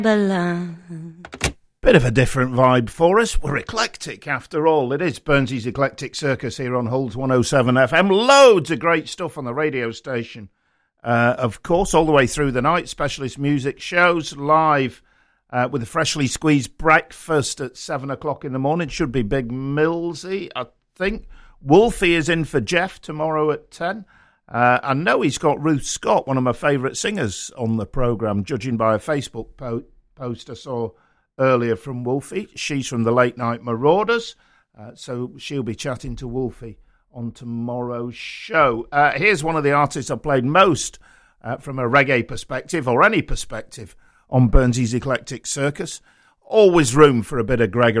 Bit of a different vibe for us. We're eclectic after all. It is Burnsy's Eclectic Circus here on Holds 107 FM. Loads of great stuff on the radio station. Of course, all the way through the night. Specialist music shows live with a freshly squeezed breakfast at 7 o'clock in the morning. Should be Big Millsy, I think. Wolfie is in for Jeff tomorrow at 10. I know he's got Ruth Scott, one of my favourite singers, on the programme, judging by a Facebook post I saw earlier from Wolfie. She's from the Late Night Marauders, so she'll be chatting to Wolfie on tomorrow's show. Here's one of the artists I've played most from a reggae perspective, or any perspective, on Burnsy's Eclectic Circus. Always room for a bit of Gregory